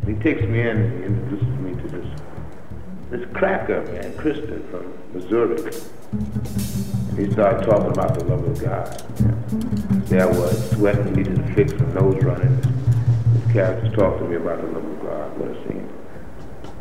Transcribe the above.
He takes me in and he introduces me to this cracker, man, Christian from Missouri. And he started talking about the love of God. There I was, sweating, needed a fix, my nose running. This character talked to me about the love of God. What a scene.